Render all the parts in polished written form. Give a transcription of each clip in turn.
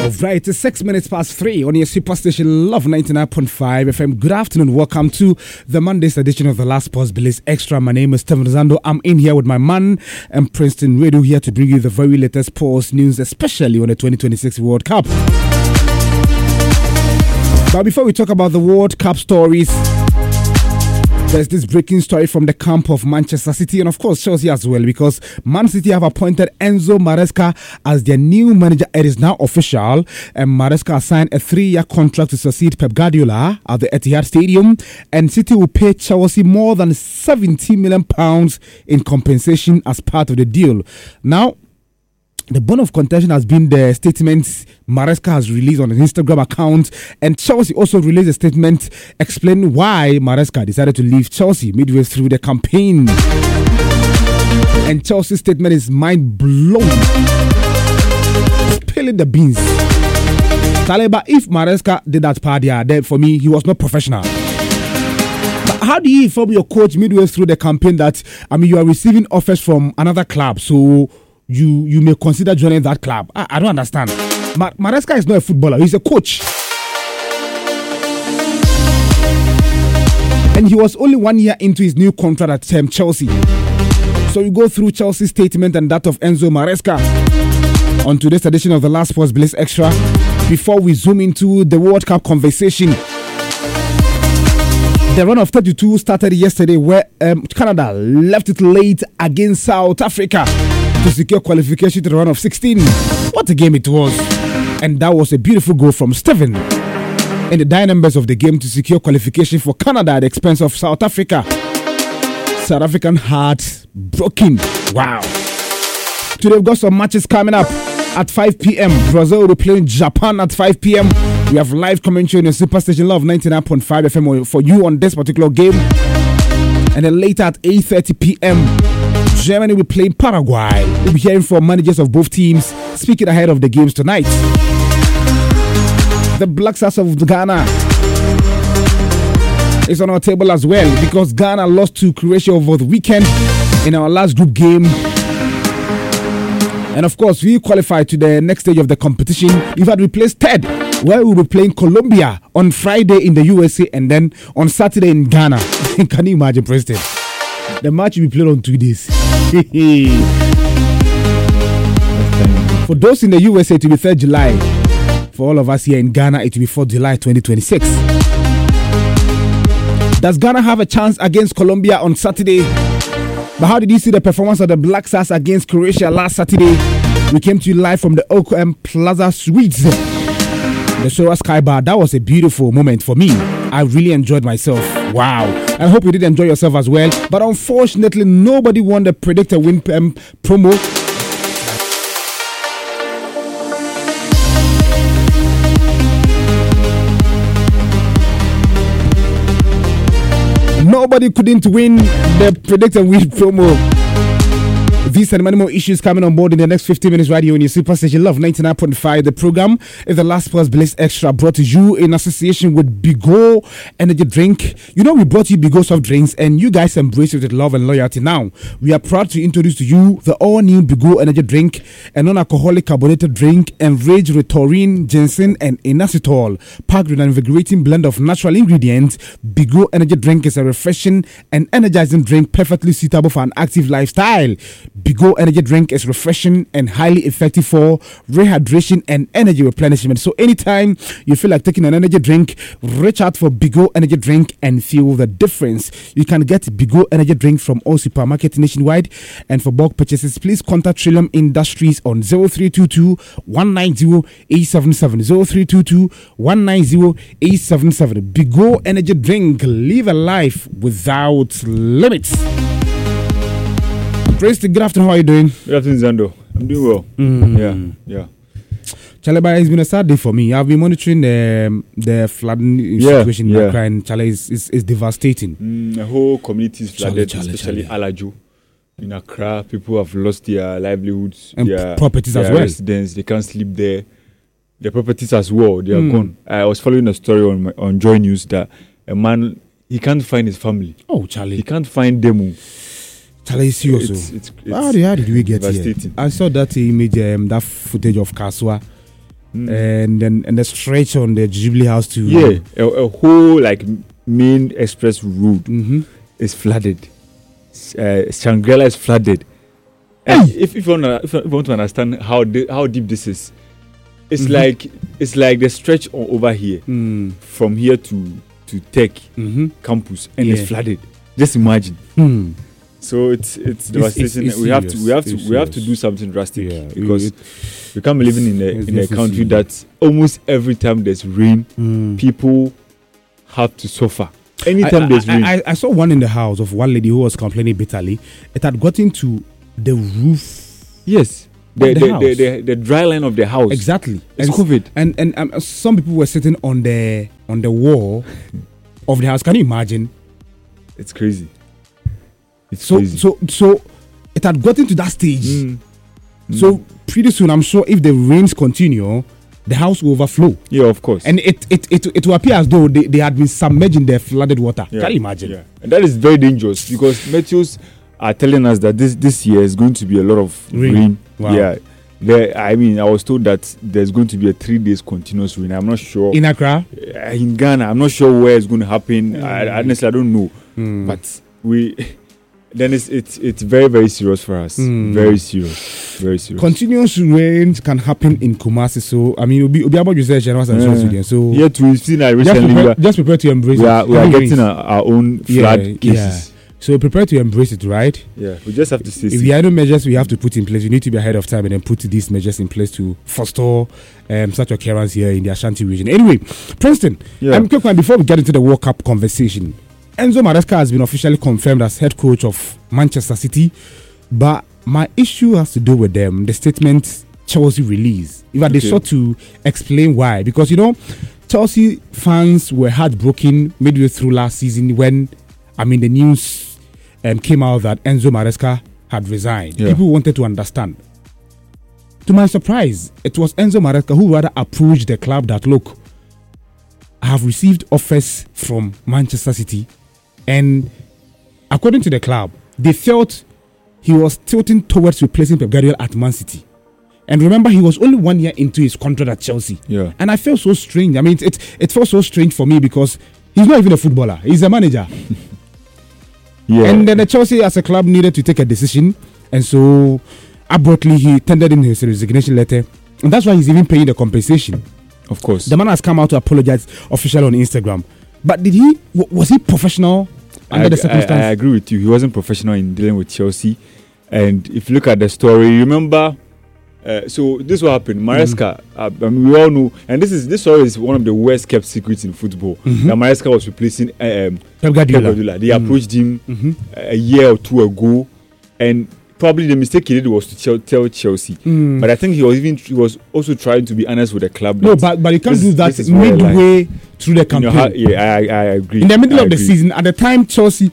Right, it's 6 minutes past 3 on your superstation Love 99.5 FM. Good afternoon. Welcome to the Monday's edition of the Last Sports Bliss Extra. My name is Stephen Zando. I'm in here with my man and Princeton Radio here to bring you the very latest sports news, especially on the 2026 World Cup. But before we talk about the World Cup stories, there's this breaking story from the camp of Manchester City and of course Chelsea as well, because Man City have appointed Enzo Maresca as their new manager. It is now official, and Maresca has signed a 3-year contract to succeed Pep Guardiola at the Etihad Stadium, and City will pay Chelsea more than £70 million in compensation as part of the deal. Now, the bone of contention has been the statements Maresca has released on his Instagram account, and Chelsea also released a statement explaining why Maresca decided to leave Chelsea midway through the campaign. And Chelsea's statement is mind-blowing. Spilling the beans. Taleba, if Maresca did that part there, then for me, he was not professional. But how do you inform your coach midway through the campaign that, you are receiving offers from another club, so you may consider joining that club? I don't understand. Maresca is not a footballer, he's a coach. And he was only 1 year into his new contract at Chelsea. So you go through Chelsea's statement and that of Enzo Maresca on today's edition of the Last Sports Bliss Extra before we zoom into the World Cup conversation. The run of 32 started yesterday where Canada left it late against South Africa to secure qualification to the round of 16. What a game it was. And that was a beautiful goal from Steven in the dying numbers of the game to secure qualification for Canada at the expense of South Africa. South African heart broken. Wow. Today we've got some matches coming up at 5 p.m. Brazil will be playing Japan at 5 p.m. We have live commentary on the Superstation Love 99.5 FM for you on this particular game. And then later at 8:30 p.m. Germany will play Paraguay. We'll be hearing from managers of both teams speaking ahead of the games tonight. The Black Stars of Ghana is on our table as well, because Ghana lost to Croatia over the weekend in our last group game. And of course, we qualified to the next stage of the competition. In fact, we placed third, where we will be playing Colombia on Friday in the USA and then on Saturday in Ghana. Can you imagine, President? The match will be played on 2 days. For those in the USA, it will be 3rd July. For all of us here in Ghana, it will be 4th July 2026. Does Ghana have a chance against Colombia on Saturday? But how did you see the performance of the Black Stars against Croatia last Saturday? We came to you live from the OKM Plaza Suites, the Sora Sky Bar. That was a beautiful moment for me. I really enjoyed myself. Wow. I hope you did enjoy yourself as well. But unfortunately, nobody won the predictor win promo. Nobody couldn't win the predictor win promo. These and many more issues coming on board in the next 15 minutes right here on your Superstation Love 99.5. The program is the Last Sports Bliss Extra, brought to you in association with Bigo Energy Drink. You know, we brought you Bigo soft drinks and you guys embrace it with love and loyalty. Now, we are proud to introduce to you the all-new Bigo Energy Drink, a non-alcoholic carbonated drink enriched with taurine, ginseng and inositol. Packed with an invigorating blend of natural ingredients, Bigo Energy Drink is a refreshing and energizing drink perfectly suitable for an active lifestyle. Bigo Energy Drink is refreshing and highly effective for rehydration and energy replenishment. So anytime you feel like taking an energy drink, reach out for Bigo Energy Drink and feel the difference. You can get Bigo Energy Drink from all supermarkets nationwide. And for bulk purchases, please contact Trillium Industries on 0322 190 877. 0322 190 877. Bigo Energy Drink. Live a life without limits. Praise the good afternoon. How are you doing? Good afternoon, Zando. I'm doing well. Yeah. Charlie, it's been a sad day for me. I've been monitoring the flooding situation in Accra, and Charlie is devastating. The whole community is flooded, especially Alaju. In Accra, people have lost their livelihoods, and their properties as well. Residents, they can't sleep there. Their properties as well, they are gone. I was following a story on Joy News that a man, he can't find his family. Oh, Charlie. He can't find them. Charlie, seriously. How did we get here? I saw that image, that footage of Kaswa and the stretch on the Jubilee House to a whole like main express road is flooded. Shangri-La is flooded. And if you want to understand how deep this is, it's like the stretch over here from here to Tech campus, and it's flooded. Just imagine. So it's devastating. We have to do something drastic because we can't be living in a country that almost every time there's rain, people have to suffer. Anytime there's rain. I saw one in the house of one lady who was complaining bitterly. It had gotten to the roof. Yes. The dry line of the house. Exactly. It's COVID. And some people were sitting on the wall of the house. Can you imagine? It's crazy. So it had gotten to that stage. So pretty soon, I'm sure if the rains continue, the house will overflow. Yeah, of course. And it will appear as though they had been submerged in the flooded water. Yeah. Can you imagine? Yeah. And that is very dangerous because meteors are telling us that this year is going to be a lot of rain. Wow. Yeah. I was told that there's going to be a 3 days continuous rain. I'm not sure. In Accra? In Ghana. I'm not sure where it's going to happen. Honestly, I don't know. But then it's very, very serious for us. Very serious. Very serious. Continuous rain can happen in Kumasi. So, I mean, it'll be about you say, so yeah, we've seen that recently. Just prepare to embrace it. We are getting our own flood cases. Yeah. So prepare to embrace it, right? Yeah, we just have to stay safe. If there are no measures we have to put in place, we need to be ahead of time and then put these measures in place to forestall such occurrence here in the Ashanti region. Anyway, Princeton, quick one before we get into the World Cup conversation. Enzo Maresca has been officially confirmed as head coach of Manchester City, but my issue has to do with the statement Chelsea released. They sought to explain why, because Chelsea fans were heartbroken midway through last season when the news came out that Enzo Maresca had resigned. Yeah. People wanted to understand. To my surprise, it was Enzo Maresca who rather approached the club that, look, I have received offers from Manchester City, and according to the club, they felt he was tilting towards replacing Pep Guardiola at Man City. And remember, he was only 1 year into his contract at Chelsea. Yeah. And I felt so strange. It felt so strange for me because he's not even a footballer. He's a manager. Yeah. And then the Chelsea as a club needed to take a decision. And so abruptly he tendered in his resignation letter. And that's why he's even paying the compensation. Of course. The man has come out to apologize officially on Instagram. But was he professional under the circumstances? I agree with you. He wasn't professional in dealing with Chelsea. And if you look at the story, remember, so this what happened. Maresca, we all know, and this story is one of the worst kept secrets in football. That Maresca was replacing Pep Guardiola. They approached him a year or two ago, and probably the mistake he did was to tell Chelsea. But I think he was also trying to be honest with the club. No, but you can't do that midway through the campaign. I agree. In the middle of the season, at the time Chelsea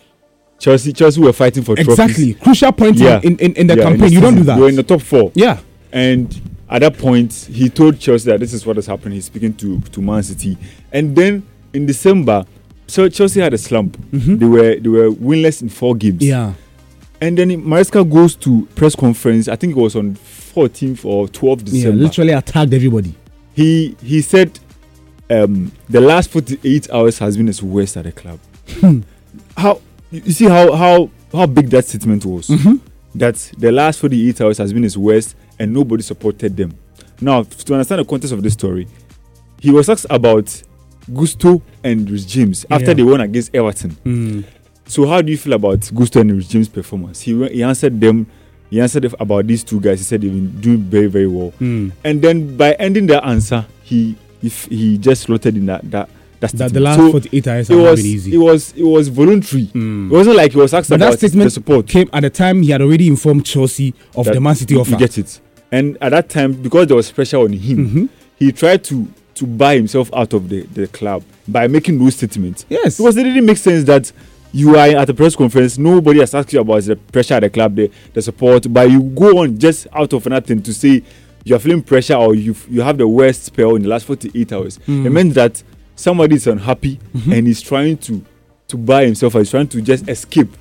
were fighting for trophies. Exactly. Crucial point in the campaign. You don't do that. You're in the top 4. Yeah. And at that point, he told Chelsea that this is what has happened. He's speaking to Man City. And then in December, so Chelsea had a slump. They were winless in 4 games. Yeah. And then Maresca goes to press conference. I think it was on 14th or 12th December. Yeah, literally attacked everybody. He said the last 48 hours has been his worst at the club. How you see how big that statement was? That the last 48 hours has been his worst and nobody supported them. Now, to understand the context of this story, he was asked about Gusto and Rhys James after they won against Everton. So how do you feel about Gusto and Rhys James' performance? He answered them. He answered about these two guys. He said they've been doing very, very well. And then by ending that answer, he just slotted in that the last 48 hours have been easy. It was voluntary. It wasn't like he was asked about the support. Came at the time he had already informed Chelsea of the Man City offer. You get it. And at that time, because there was pressure on him, he tried to buy himself out of the club by making those statements. Yes. Because it didn't make sense that you are at a press conference, nobody has asked you about the pressure at the club, the support, but you go on just out of nothing to say you're feeling pressure or you have the worst spell in the last 48 hours. It meant that somebody is unhappy and he's trying to buy himself, or he's trying to just escape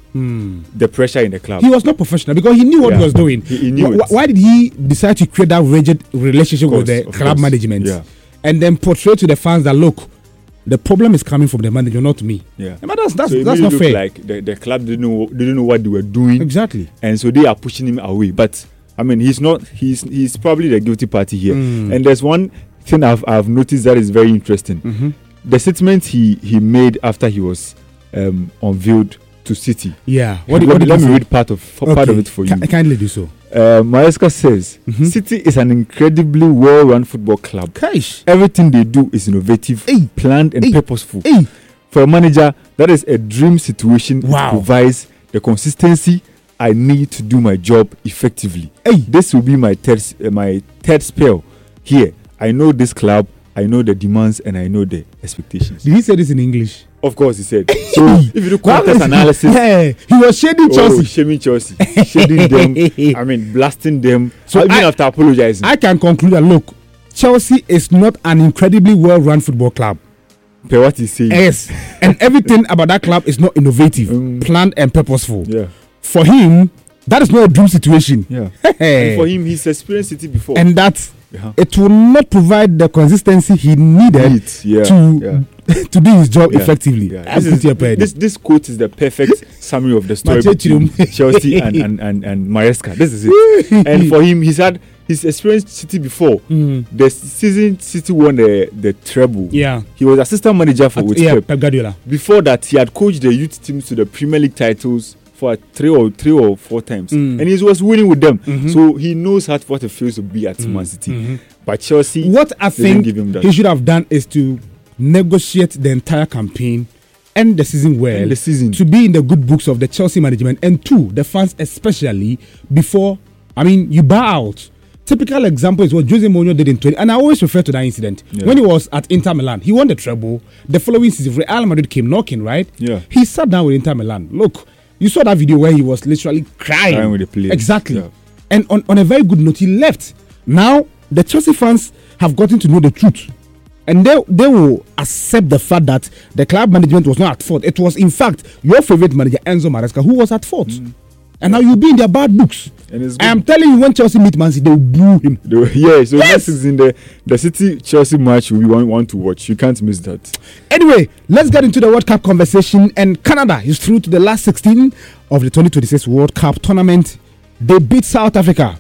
the pressure in the club. He was not professional because he knew what he was doing. He knew it. Why did he decide to create that rigid relationship with the club management? Yeah. And then portray to the fans that, look, the problem is coming from the manager, not me. Yeah. But that's so not fair. Like the club didn't know what they were doing. Exactly. And so they are pushing him away. But I mean, he's probably the guilty party here. And there's one thing I've noticed that is very interesting. The statement he made after he was unveiled to City. Yeah. Let me read part of it for you. Kindly do so. Maresca says City is an incredibly well-run football club. Gosh. Everything they do is innovative, planned, and purposeful. For a manager, that is a dream situation. Wow. It provides the consistency I need to do my job effectively. This will be my third spell here. I know this club, I know the demands, and I know the expectations. Did he say this in English? Of course, he said. So if you do context analysis, he was shading Chelsea. Shaming Chelsea, shading them. I mean, blasting them. So even after apologizing, I can conclude that, look, Chelsea is not an incredibly well-run football club. Per what he's saying. Yes, and everything about that club is not innovative, planned, and purposeful. Yeah. For him, that is not a dream situation. Yeah. And for him, he's experienced it before, and that it will not provide the consistency he needed to do his job effectively. This quote is the perfect summary of the story between Chelsea and Maresca. This is it. And for him, he's experienced City before. The season City won the treble. Yeah. He was assistant manager for Pep Guardiola. Before that, he had coached the youth teams to the Premier League titles for three or four times, and he was winning with them. So he knows what it feels to be at Man City. But Chelsea, what I think give him that. He should have done is to negotiate the entire campaign, end the season well, to be in the good books of the Chelsea management, and the fans especially, before you bow out. Typical example is what Jose Mourinho did in 20, and I always refer to that incident. When he was at Inter Milan, he won the treble. The following season, Real Madrid came knocking, right? Yeah. He sat down with Inter Milan. Look, you saw that video where he was literally crying with the players. Exactly. Yeah. And on a very good note, he left. Now, the Chelsea fans have gotten to know the truth. And they will accept the fact that the club management was not at fault. It was, in fact, your favorite manager, Enzo Maresca, who was at fault. And now you'll be in their bad books. I am telling you, when Chelsea meet Man City, they will boo him. So next is in the City-Chelsea match we want to watch. You can't miss that. Anyway, let's get into the World Cup conversation. And Canada is through to the last 16 of the 2026 World Cup tournament. They beat South Africa.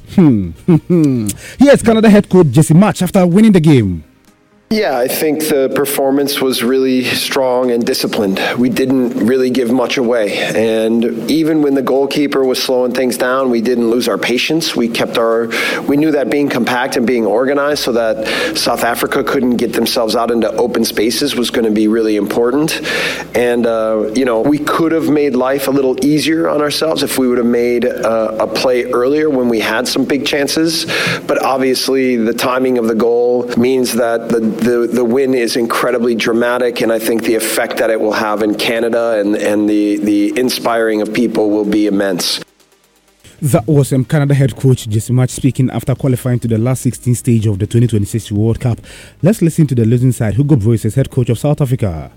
Here's Canada head coach Jesse Marsch after winning the game. Yeah, I think the performance was really strong and disciplined. We didn't really give much away. And even when the goalkeeper was slowing things down, we didn't lose our patience. We knew that being compact and being organized so that South Africa couldn't get themselves out into open spaces was going to be really important. And, we could have made life a little easier on ourselves if we would have made a play earlier when we had some big chances. But obviously the timing of the goal means that the win is incredibly dramatic, and I think the effect that it will have in Canada and the inspiring of people will be immense. That was Canada head coach Jesse Marsch speaking after qualifying to the last 16 stage of the 2026 World Cup. Let's listen to the losing side. Hugo Broos is head coach of South Africa.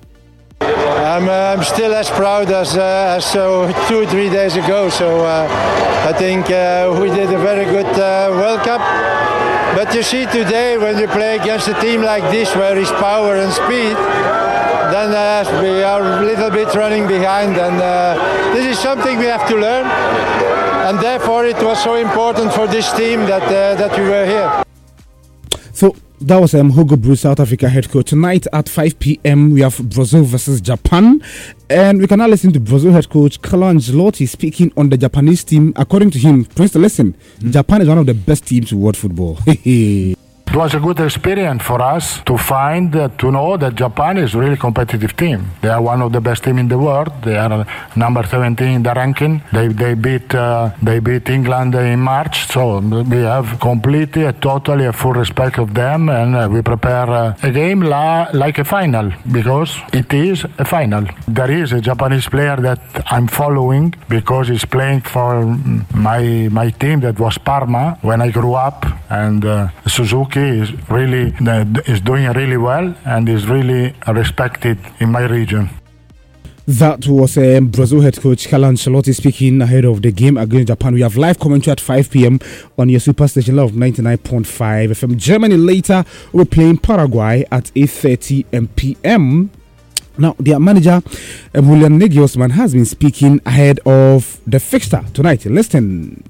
I'm still as proud as 2 or 3 days ago. So I think we did a very good World Cup. But you see today, when you play against a team like this, where it's power and speed, then we are a little bit running behind. And this is something we have to learn. And therefore, it was so important for this team that we were here. So that was Hugo Broos, South Africa head coach. Tonight at 5 p.m. we have Brazil versus Japan, and we can now listen to Brazil head coach Carlo Ancelotti speaking on the Japanese team. According to him, Prince, listen, Japan is one of the best teams in world football. It was a good experience for us to know that Japan is a really competitive team. They are one of the best teams in the world. They are number 17 in the ranking. They beat England in March. So we have completely, totally a full respect of them, and we prepare a game like a final, because it is a final. There is a Japanese player that I'm following because he's playing for my team that was Parma when I grew up, and Suzuki is doing really well and is really respected in my region. That was Brazil head coach Carlo Ancelotti speaking ahead of the game against Japan. We have live commentary at 5 p.m. on your Superstation Love 99.5 FM. Germany later will be playing Paraguay at 8:30 p.m. Now, their manager, Julian Nagelsmann, has been speaking ahead of the fixture tonight. Listen.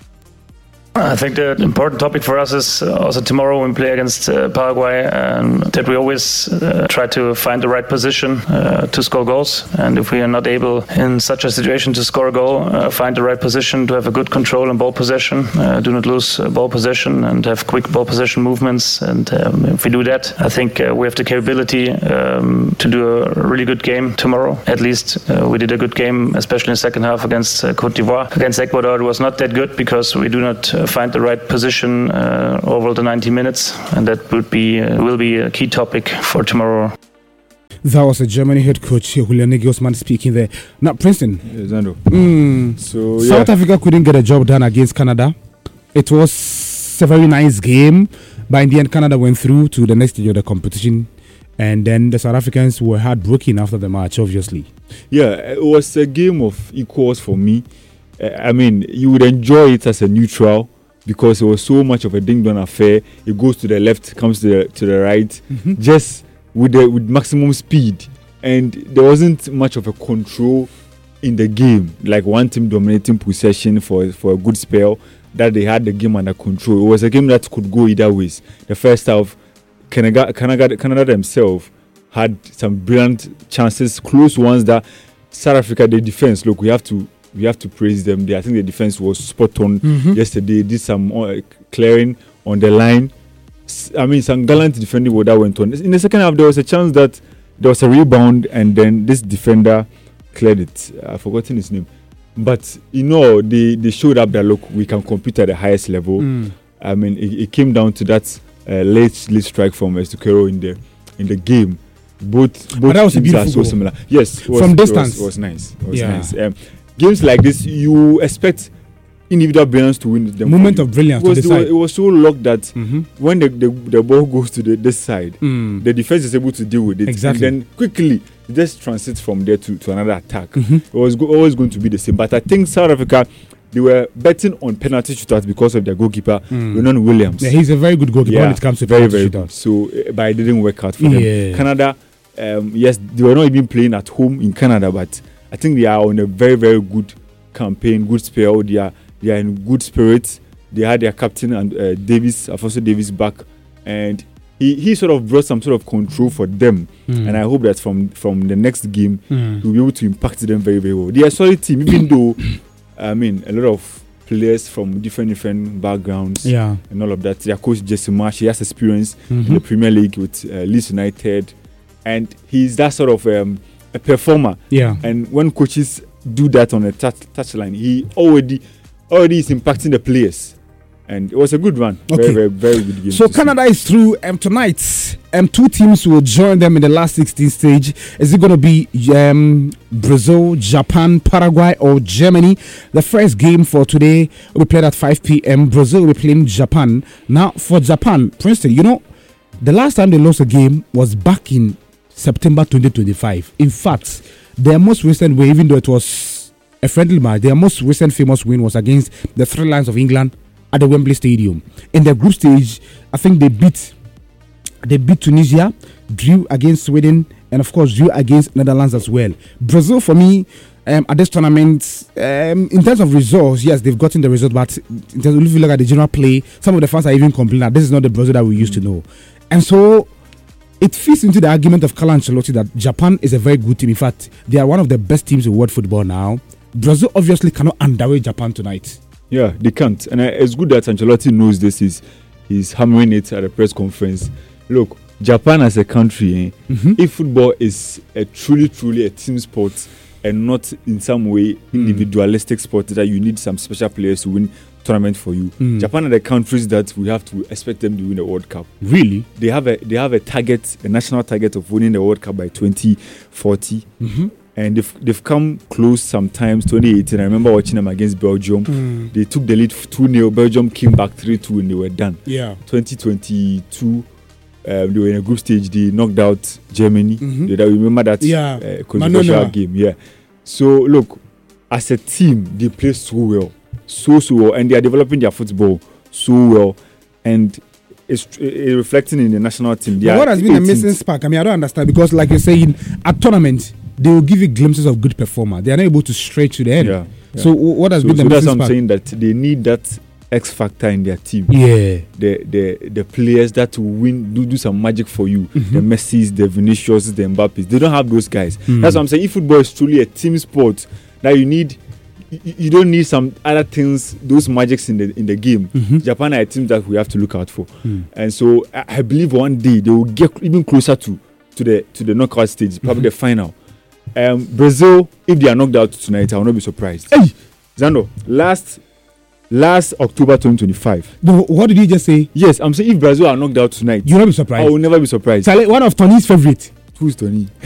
I think the important topic for us is also tomorrow when we play against Paraguay, that we always try to find the right position to score goals. And if we are not able in such a situation to score a goal, find the right position to have a good control and ball possession, do not lose ball possession and have quick ball possession movements. And if we do that, I think we have the capability to do a really good game tomorrow. At least we did a good game, especially in the second half against Côte d'Ivoire. Against Ecuador, it was not that good because we do not find the right position over the 90 minutes, and that will be a key topic for tomorrow. That was a Germany head coach Julian Nagelsmann speaking there. Now, Princeton. South Africa couldn't get a job done against Canada. It was a very nice game, but in the end, Canada went through to the next stage of the competition, and then the South Africans were heartbroken after the match, obviously. Yeah, it was a game of equals for me. I mean, you would enjoy it as a neutral because it was so much of a ding-dong affair. It goes to the left, comes to the right, just with maximum speed. And there wasn't much of a control in the game, like one team dominating possession for a good spell, that they had the game under control. It was a game that could go either ways. The first half, Canada themselves had some brilliant chances, close ones that South Africa, their defense, look, we have to praise them. I think the defense was spot on yesterday. Did some clearing on the line. I mean, some gallant defending that went on. In the second half, there was a chance that there was a rebound, and then this defender cleared it. I've forgotten his name. But, they showed up that, look, we can compete at the highest level. I mean, it came down to that late strike from Estuquero in the game. Both but that was a beautiful so goal. Similar. Yes. From distance. It was nice. It was nice. Games like this, you expect individual brilliance to win them. Moment of brilliance to decide. It was so locked that when the ball goes to this side, the defense is able to deal with it. Exactly. And then quickly, it just transits from there to another attack. It was always going to be the same. But I think South Africa, they were betting on penalty shootouts because of their goalkeeper, Renan Williams. Yeah, he's a very good goalkeeper when it comes to very, penalty very shootouts. good. So, but it didn't work out for them. Canada, yes, they were not even playing at home in Canada, but I think they are on a very, very good campaign, good spell. They are in good spirits. They had their captain and Alfonso Davies back, and he sort of brought some sort of control for them. And I hope that from the next game, he'll be able to impact them very, very well. They are a solid team, even though I mean a lot of players from different backgrounds and all of that. Their coach Jesse Marsh, he has experience in the Premier League with Leeds United, and he's that sort of a performer. And when coaches do that on a touchline, he already is impacting the players, and it was a good run. Very, very, very good game. So Canada is through tonight. Two teams will join them in the last 16 stage. Is it going to be Brazil, Japan, Paraguay, or Germany? The first game for today will be played at 5 p.m. Brazil will be playing Japan. Now for Japan, Princeton, the last time they lost a game was back in September 2025. In fact, their most recent win, even though it was a friendly match, their most recent famous win was against the Three Lions of England at the Wembley Stadium. In the group stage, I think they beat Tunisia, drew against Sweden, and of course drew against Netherlands as well. Brazil, for me, at this tournament, in terms of results, yes, they've gotten the result, but in terms of, if you look at the general play, some of the fans are even complaining that this is not the Brazil that we used to know. And so it fits into the argument of Carlo Ancelotti that Japan is a very good team. In fact, they are one of the best teams in world football now. Brazil obviously cannot underweight Japan tonight. Yeah, they can't. And it's good that Ancelotti knows this. He's hammering it at a press conference. Look, Japan as a country, if football is truly a team sport and not in some way individualistic sport that you need some special players to win tournament for you. Japan are the countries that we have to expect them to win the World Cup. Really? They have a target, a national target of winning the World Cup by 2040. And they've come close sometimes. 2018, I remember watching them against Belgium. They took the lead 2-0. Belgium came back 3-2 and they were done. 2022, They were in a group stage. They knocked out Germany. That remember that controversial game. Yeah. So look, as a team, they play so well, so well, and they are developing their football so well, and it's reflecting in the national team. What has been the missing spark? I mean, I don't understand, because like you're saying, at tournament they will give you glimpses of good performer. They are not able to stretch to the end. Yeah. So what has been the missing spark? That's what I'm saying, that they need that X factor in their team. Yeah. The players that will win, do some magic for you. The Messis, the Vinicius, the Mbappes. They don't have those guys. That's what I'm saying. If football is truly a team sport, that you don't need some other things, those magics in the game. Japan are a team that we have to look out for. And so I believe one day they will get even closer to the knockout stage, probably the final. Brazil, if they are knocked out tonight, I will not be surprised. Hey, Zando, last October 2025. No, what did you just say? Yes, I'm saying if Brazil are knocked out tonight, you'll not be surprised. I will never be surprised. One of Tony's favorite. Who's Tony?